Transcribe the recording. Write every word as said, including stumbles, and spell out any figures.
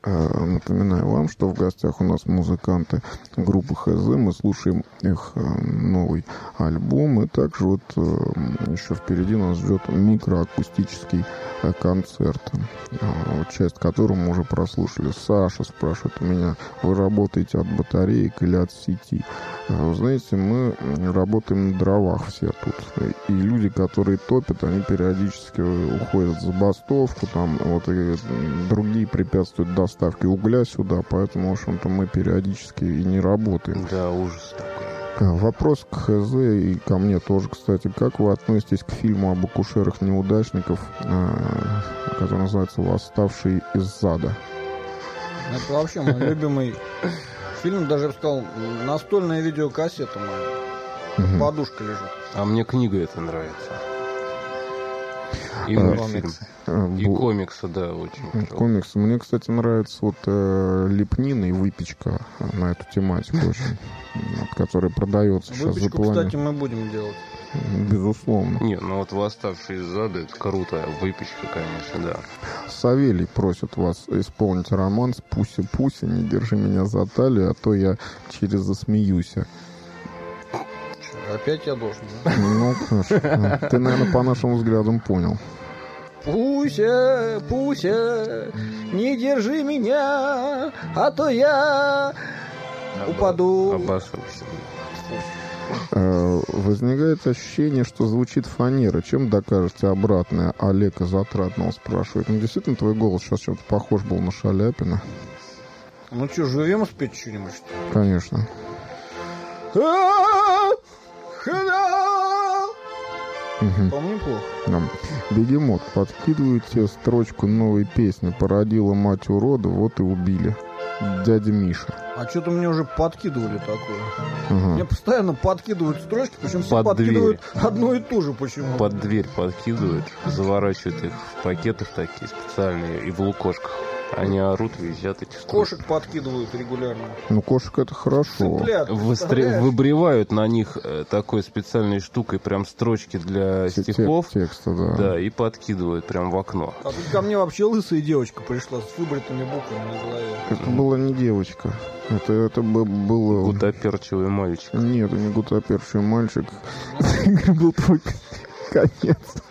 Напоминаю вам, что в гостях у нас музыканты группы ХЗ. Мы слушаем их новый альбом. И также вот еще впереди нас ждет микроакустический концерт, часть которого мы уже прослушали. Саша спрашивает у меня: вы работаете от батареек или от сети? Вы знаете, мы работаем на дровах все тут. И люди, которые топят, они периодически уходят в забастовку, там вот, и другие препятствуют доставке угля сюда, поэтому, в общем-то, мы периодически и не работаем. Да, ужас такой. Вопрос к ХЗ и ко мне тоже, кстати. Как вы относитесь к фильму об акушерах-неудачников, который называется «Восставший из зада»? Это вообще мой любимый фильм, даже, я бы сказал, настольная видеокассета моя. Угу. Подушка лежит. А мне книга эта нравится. И мультфильм. А, и комиксы, да, очень. Комиксы. Мне, кстати, нравится вот э, лепнина и выпечка на эту тематику очень, которая продается сейчас за плане. Выпечку, кстати, мы будем делать. Безусловно. Не, ну вот «Восставший из зада» — это круто. Выпечка, конечно, да. Савелий просит вас исполнить романс «Пуся-пуся, не держи меня за талию, а то я через засмеюсь». Опять я должен, да? Ну, хорошо. Ты, наверное, по нашим взглядам понял. Пуся, Пуся, не держи меня, а то я упаду. Обосрался. Возникает ощущение, что звучит фанера. Чем докажете обратное? Олег из Отрадного спрашивает. Ну, действительно, твой голос сейчас чем-то похож был на Шаляпина. Ну что, живем спеть что-нибудь? Конечно. Угу. По-моему, неплохо. Да. Бегемот, подкидываете строчку новой песни. Породила мать урода, вот и убили. Дядя Миша. А что-то мне уже подкидывали такое. Ага. Мне постоянно подкидывают строчки, причем все Под подкидывают дверь. одно и то же почему. Под дверь подкидывают, заворачивают их в пакетах такие специальные и в лукошках. Они орут, визжат эти строчки. Кошек подкидывают регулярно. Ну, кошек это хорошо. Цыплят, Выстр... Выбривают на них такой специальной штукой прям строчки для Тек- стихов. Текста, да. Да, и подкидывают прям в окно. А тут ко мне вообще лысая девочка пришла с выбритыми буквами на голове. Это была не девочка. Это, это бы было... Гутоперчивый мальчик. Нет, это не гутоперчивый мальчик. Был твой конец.